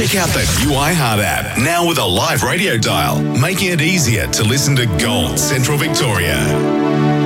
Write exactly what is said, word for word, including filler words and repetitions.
Check out the new iHeart app, now with a live radio dial, making it easier to listen to Gold Central Victoria.